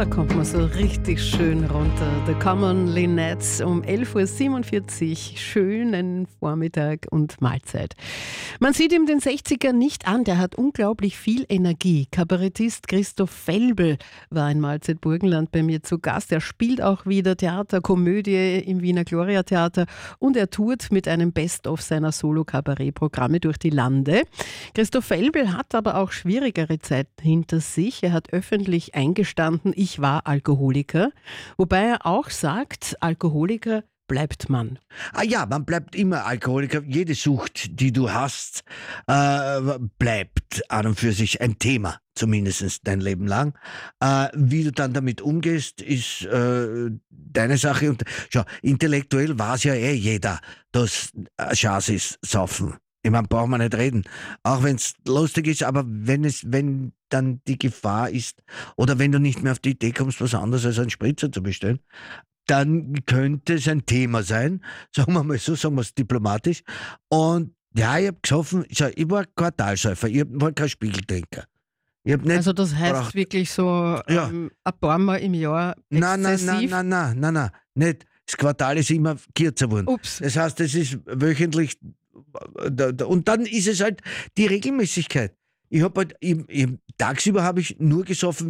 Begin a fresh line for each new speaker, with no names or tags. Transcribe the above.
Da kommt man so richtig schön runter. The Common Linnets um 11.47 Uhr. Schönen Vormittag und Mahlzeit. Man sieht ihm den 60er nicht an, der hat unglaublich viel Energie. Kabarettist Christoph Felbl war in Mahlzeit Burgenland bei mir zu Gast. Er spielt auch wieder Theater, Komödie im Wiener Gloria Theater und er tourt mit einem Best-of seiner Solo-Kabarett-Programme durch die Lande. Christoph Felbl hat aber auch schwierigere Zeiten hinter sich. Er hat öffentlich eingestanden, ich war Alkoholiker, wobei er auch sagt, Alkoholiker bleibt man.
Ah ja, man bleibt immer Alkoholiker. Jede Sucht, die du hast, bleibt an und für sich ein Thema, zumindest dein Leben lang. Wie du dann damit umgehst, ist deine Sache. Und schau, intellektuell weiß ja jeder, dass Chance ist, saufen. Ich meine, braucht man nicht reden. Auch wenn es lustig ist, aber wenn dann die Gefahr ist, oder wenn du nicht mehr auf die Idee kommst, was anderes als einen Spritzer zu bestellen, dann könnte es ein Thema sein, sagen wir mal so, sagen wir es diplomatisch. Und ja, ich habe gesoffen, ich war Quartalsäufer, ich war kein Spiegeltrinker. Ich hab nicht
Also das heißt
gebraucht.
wirklich so
Ja.
ein paar Mal im Jahr exzessiv?
Nein, nicht. Das Quartal ist immer kürzer geworden.
Ups.
Das heißt, es ist wöchentlich und dann ist es halt die Regelmäßigkeit. Ich habe halt, tagsüber habe ich nur gesoffen,